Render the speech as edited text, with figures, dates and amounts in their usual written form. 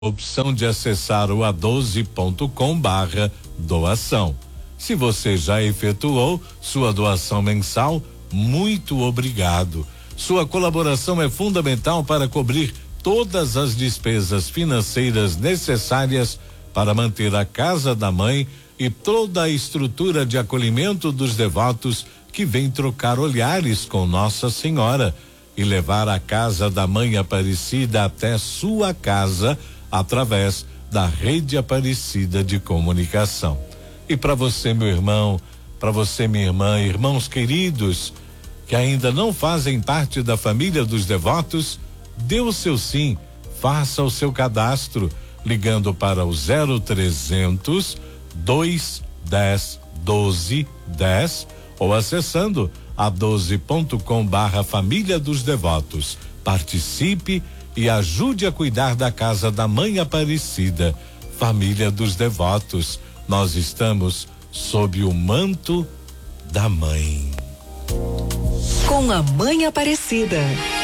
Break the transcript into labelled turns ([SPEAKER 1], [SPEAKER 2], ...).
[SPEAKER 1] opção de acessar o a12.com/doação. Se você já efetuou sua doação mensal, muito obrigado. Sua colaboração é fundamental para cobrir todas as despesas financeiras necessárias para manter a Casa da Mãe e toda a estrutura de acolhimento dos devotos que vêm trocar olhares com Nossa Senhora e levar a Casa da Mãe Aparecida até sua casa através da Rede Aparecida de Comunicação. E para você, meu irmão, para você, minha irmã, irmãos queridos que ainda não fazem parte da família dos devotos, dê o seu sim, faça o seu cadastro ligando para o 0300 210 1210 ou acessando a12.com/família dos devotos. Participe e ajude a cuidar da Casa da Mãe Aparecida. Família dos Devotos, nós estamos sob o manto da Mãe.
[SPEAKER 2] Com a Mãe Aparecida.